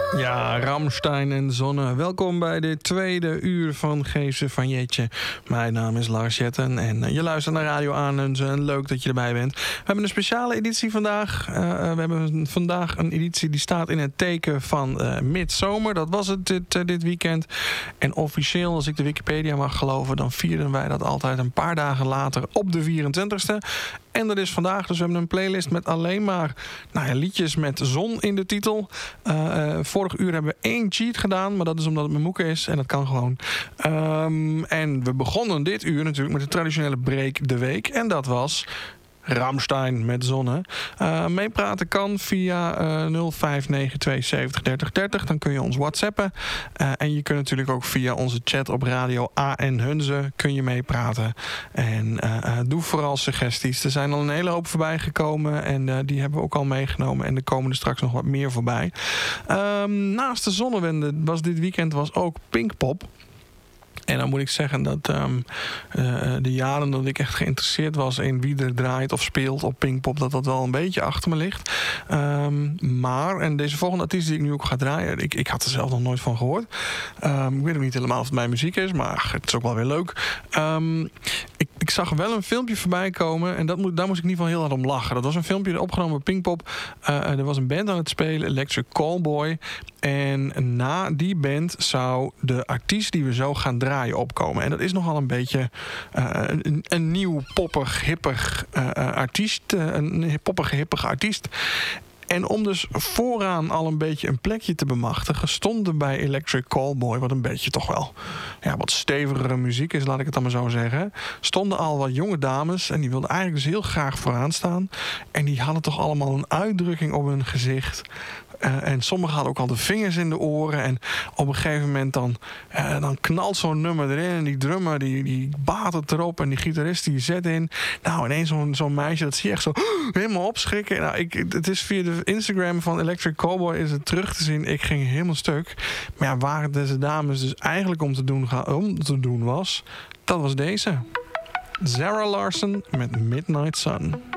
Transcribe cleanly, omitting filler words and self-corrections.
Ja, Rammstein en Zonne. Welkom bij dit tweede uur van Geefse van Jeetje. Mijn naam is Lars Jetten en je luistert naar Radio Aanhunze en leuk dat je erbij bent. We hebben een speciale editie vandaag. We hebben vandaag een editie die staat in het teken van midzomer. Dat was het dit weekend. En officieel, als ik de Wikipedia mag geloven, dan vieren wij dat altijd een paar dagen later op de 24e. En dat is vandaag, dus we hebben een playlist met alleen maar liedjes met zon in de titel. Vorig uur hebben we 1 cheat gedaan, maar dat is omdat het mijn moeke is en dat kan gewoon. En we begonnen dit uur natuurlijk met de traditionele break de week. En dat was Rammstein met Zonne. Meepraten kan via 0592703030. Dan kun je ons whatsappen. En je kunt natuurlijk ook via onze chat op Radio Aanhunze kun je meepraten. En doe vooral suggesties. Er zijn al een hele hoop voorbij gekomen en die hebben we ook al meegenomen. En er komen er straks nog wat meer voorbij. Naast de zonnewende was dit weekend ook Pinkpop. En dan moet ik zeggen dat de jaren dat ik echt geïnteresseerd was in wie er draait of speelt op Pinkpop, dat wel een beetje achter me ligt. En deze volgende artiest die ik nu ook ga draaien, ik had er zelf nog nooit van gehoord. Ik weet ook niet helemaal of het mijn muziek is, maar het is ook wel weer leuk. Ik zag wel een filmpje voorbij komen en daar moest ik in ieder geval heel hard om lachen. Dat was een filmpje opgenomen op Pinkpop. Er was een band aan het spelen, Electric Callboy. En na die band zou de artiest die we zo gaan draaien opkomen. En dat is nogal een beetje een nieuw poppig, hippig artiest. Een poppige, hippige artiest. En om dus vooraan al een beetje een plekje te bemachtigen, stonden bij Electric Callboy, wat een beetje toch wel wat stevigere muziek is, laat ik het dan maar zo zeggen, stonden al wat jonge dames en die wilden eigenlijk dus heel graag vooraan staan. En die hadden toch allemaal een uitdrukking op hun gezicht. En sommigen hadden ook al de vingers in de oren. En op een gegeven moment dan knalt zo'n nummer erin. En die drummer die baat het erop. En die gitarist die zet in. Nou, ineens zo'n meisje, dat zie je echt zo helemaal opschrikken. Nou, het is via de Instagram van Electric Callboy is het terug te zien. Ik ging helemaal stuk. Maar ja, waar deze dames dus eigenlijk om te doen was, dat was deze. Zara Larsson met Midnight Sun.